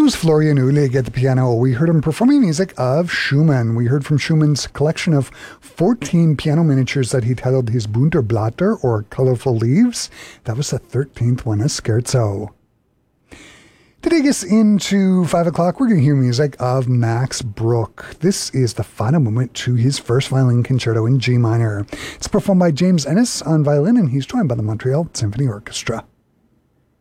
was Florian Uhlig at the piano. We heard him performing music of Schumann. We heard from Schumann's collection of 14 piano miniatures that he titled his Bunter Blatter, or Colorful Leaves. That was the 13th one, a scherzo. To take us into 5 o'clock, we're going to hear music of Max Bruch. This is the final movement to his first violin concerto in G minor. It's performed by James Ennis on violin, and he's joined by the Montreal Symphony Orchestra.